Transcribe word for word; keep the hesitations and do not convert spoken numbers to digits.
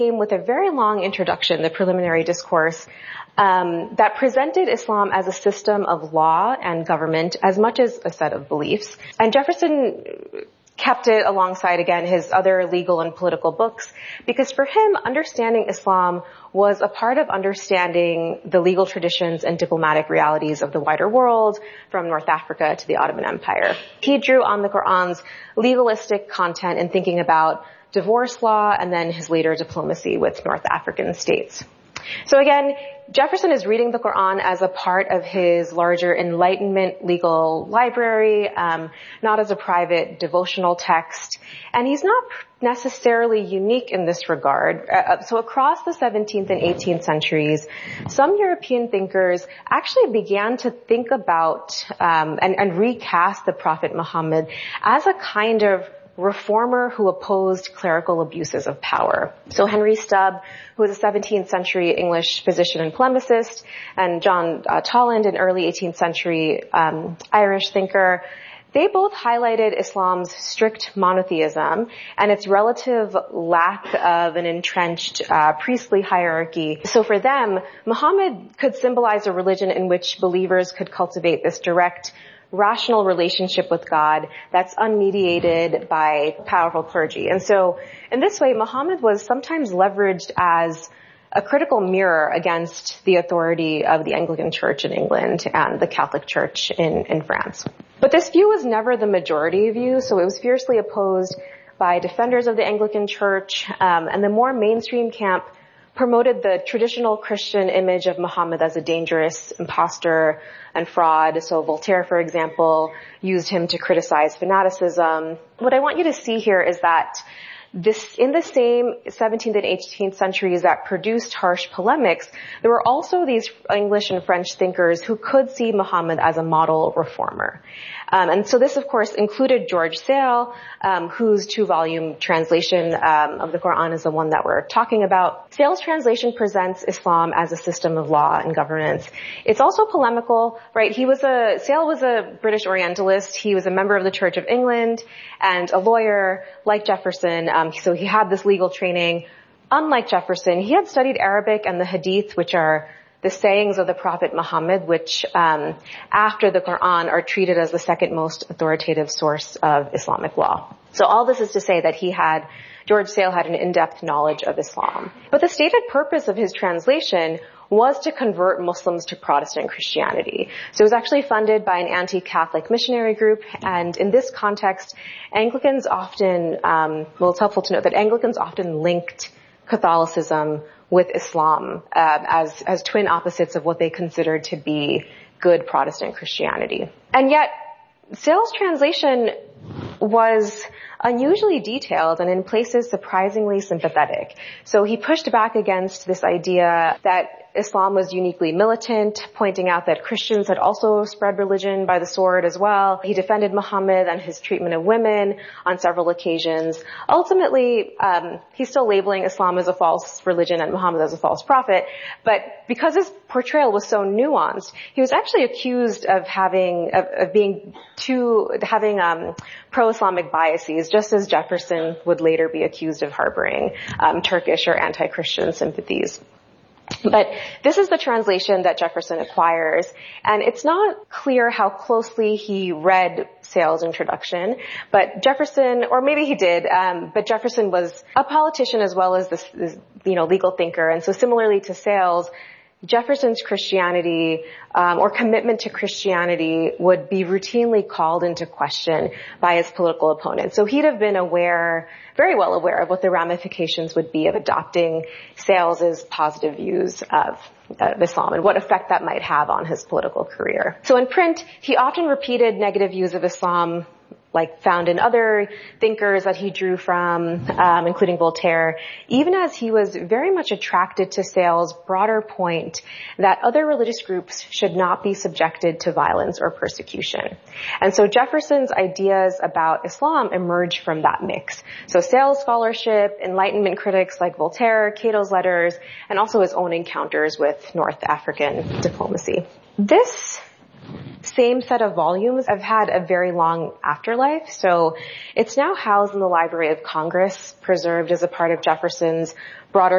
came with a very long introduction, the preliminary discourse, um, that presented Islam as a system of law and government as much as a set of beliefs. And Jefferson kept it alongside, again, his other legal and political books, because for him, understanding Islam was a part of understanding the legal traditions and diplomatic realities of the wider world, from North Africa to the Ottoman Empire. He drew on the Quran's legalistic content in thinking about divorce law and then his later diplomacy with North African states. So again, Jefferson is reading the Quran as a part of his larger Enlightenment legal library, um, not as a private devotional text. And he's not necessarily unique in this regard. Uh, so across the seventeenth and eighteenth centuries, some European thinkers actually began to think about um, and, and recast the Prophet Muhammad as a kind of reformer who opposed clerical abuses of power. So Henry Stubb, who was a seventeenth century English physician and polemicist, and John uh, Tolland, an early eighteenth century um, Irish thinker, they both highlighted Islam's strict monotheism and its relative lack of an entrenched uh, priestly hierarchy. So for them, Muhammad could symbolize a religion in which believers could cultivate this direct rational relationship with God that's unmediated by powerful clergy. And so in this way, Muhammad was sometimes leveraged as a critical mirror against the authority of the Anglican Church in England and the Catholic Church in, in France. But this view was never the majority view, so it was fiercely opposed by defenders of the Anglican Church, um, and the more mainstream camp promoted the traditional Christian image of Muhammad as a dangerous impostor and fraud. So Voltaire, for example, used him to criticize fanaticism. What I want you to see here is that this, in the same seventeenth and eighteenth centuries that produced harsh polemics, there were also these English and French thinkers who could see Muhammad as a model reformer. Um, and so this, of course, included George Sale, um, whose two-volume translation um, of the Quran is the one that we're talking about. Sale's translation presents Islam as a system of law and governance. It's also polemical, right? He was a Sale was a British Orientalist. He was a member of the Church of England and a lawyer like Jefferson. Um, so he had this legal training. Unlike Jefferson, he had studied Arabic and the Hadith, which are the sayings of the Prophet Muhammad, which um, after the Quran are treated as the second most authoritative source of Islamic law. So all this is to say that he had, George Sale had an in-depth knowledge of Islam. But the stated purpose of his translation was to convert Muslims to Protestant Christianity. So it was actually funded by an anti-Catholic missionary group, and in this context, Anglicans often, um, well, it's helpful to note that Anglicans often linked Catholicism with Islam uh, as as twin opposites of what they considered to be good Protestant Christianity. And yet, Sale's translation was unusually detailed and in places surprisingly sympathetic. So he pushed back against this idea that Islam was uniquely militant, pointing out that Christians had also spread religion by the sword as well. He defended Muhammad and his treatment of women on several occasions. Ultimately, um, he's still labeling Islam as a false religion and Muhammad as a false prophet. But because his portrayal was so nuanced, he was actually accused of having, of, of being too, having um, pro-Islamic biases, just as Jefferson would later be accused of harboring um, Turkish or anti-Christian sympathies. But this is the translation that Jefferson acquires, and it's not clear how closely he read Sale's introduction, but Jefferson, or maybe he did, um, but Jefferson was a politician as well as this, this, you know, legal thinker, and so similarly to Sale's, Jefferson's Christianity um, or commitment to Christianity would be routinely called into question by his political opponents. So he'd have been aware, very well aware of what the ramifications would be of adopting Sales's positive views of, of Islam and what effect that might have on his political career. So in print, he often repeated negative views of Islam, like found in other thinkers that he drew from, um, including Voltaire, even as he was very much attracted to Sale's broader point that other religious groups should not be subjected to violence or persecution. And so Jefferson's ideas about Islam emerged from that mix. So Sale's scholarship, Enlightenment critics like Voltaire, Cato's letters, and also his own encounters with North African diplomacy. This same set of volumes have had a very long afterlife. So it's now housed in the Library of Congress, preserved as a part of Jefferson's broader